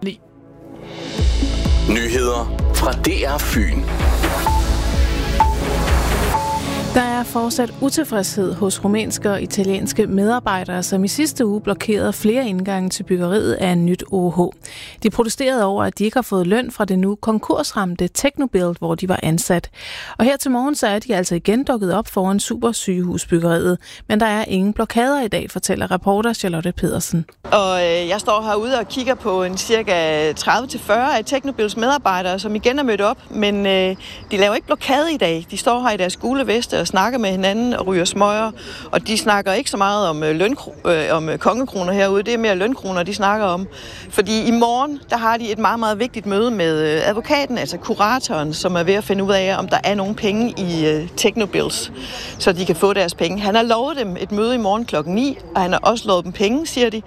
Nyheder fra DR Fyn. Der er fortsat utilfredshed hos rumænske og italienske medarbejdere, som i sidste uge blokerede flere indgange til byggeriet af en nyt OH. De protesterede over, at de ikke har fået løn fra det nu konkursramte Technobuild, hvor de var ansat. Og her til morgen så er de altså igen dukket op foran supersygehusbyggeriet. Men der er ingen blokader i dag, fortæller reporter Charlotte Pedersen. Og jeg står herude og kigger på en cirka 30-40 af Technobuilds medarbejdere, som igen er mødt op. Men de laver ikke blokade i dag. De står her i deres gule veste og snakker med hinanden og ryger smøger. Og de snakker ikke så meget om kongekroner herude. Det er mere lønkroner, de snakker om. Fordi i morgen, der har de et meget, meget vigtigt møde med advokaten, altså kuratoren, som er ved at finde ud af, om der er nogle penge i Technobuilds, så de kan få deres penge. Han har lovet dem et møde i morgen 9:00, og han har også lovet dem penge, siger de.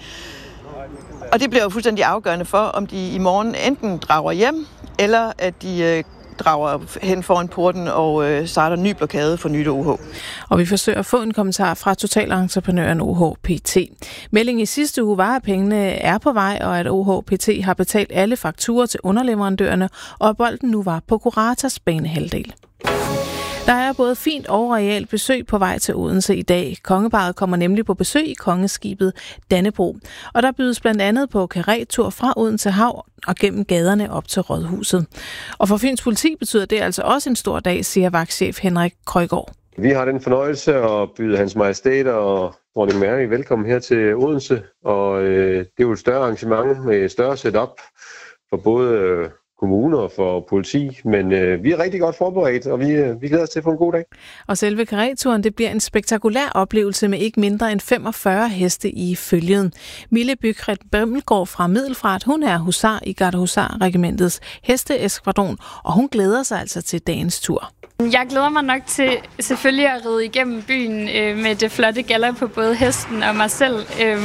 Og det bliver jo fuldstændig afgørende for, om de i morgen enten drager hjem, eller at de drager hen foran porten og starter en ny blokade for nyt OH. Og vi forsøger at få en kommentar fra totalentreprenøren OHPT. Meldingen i sidste uge var, at pengene er på vej, og at OHPT har betalt alle fakturer til underleverandørerne, og at bolden nu var på kurators banehalvdel. Der er både fint og realt besøg på vej til Odense i dag. Kongeparret kommer nemlig på besøg i kongeskibet Dannebrog. Og der bydes blandt andet på karettur fra Odense Havn og gennem gaderne op til Rådhuset. Og for Fyns politi betyder det altså også en stor dag, siger vagtchef Henrik Krøjgaard. Vi har den fornøjelse at byde Hans Majestæt og dronning Mary velkommen her til Odense. Og det er jo et større arrangement med et større setup for både kommuner og for politi, men vi er rigtig godt forberedt, og vi glæder os til at få en god dag. Og selve karetturen, det bliver en spektakulær oplevelse med ikke mindre end 45 heste i følgen. Mille Bygret Bømmelgaard fra Middelfart, hun er husar i Gardehusar-regimentets hesteeskvadron, og hun glæder sig altså til dagens tur. Jeg glæder mig nok til selvfølgelig at ride igennem byen med det flotte galler på både hesten og mig selv.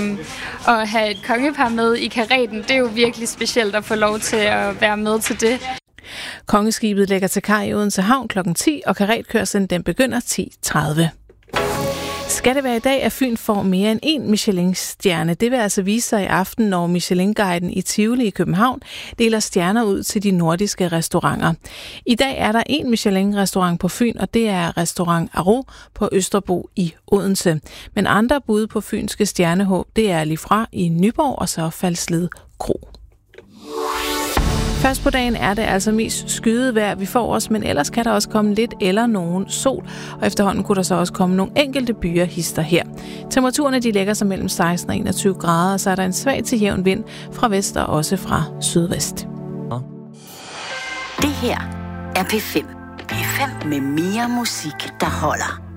Og have et kongepar med i kareten, det er jo virkelig specielt at få lov til at være med til det. Kongeskibet lægger til kaj i Odense Havn kl. 10, og karetkørslen den begynder 10:30. Skal det være i dag, at Fyn får mere end 1 Michelin-stjerne? Det vil altså vise sig i aften, når Michelin-guiden i Tivoli i København deler stjerner ud til de nordiske restauranter. I dag er der 1 Michelin-restaurant på Fyn, og det er restaurant Aro på Østerbro i Odense. Men andre bud på fynske stjernehåb, det er Lifra i Nyborg og så Falsled Kro. Først på dagen er det altså mest skyet vejr, vi får os, men ellers kan der også komme lidt eller nogen sol, og efterhånden kunne der så også komme nogle enkelte byer hister her. Temperaturerne de ligger sig mellem 16 og 21 grader, og så er der en svag til jævn vind fra vest og også fra sydvest. Det her er P5. P5 med mere musik, der holder.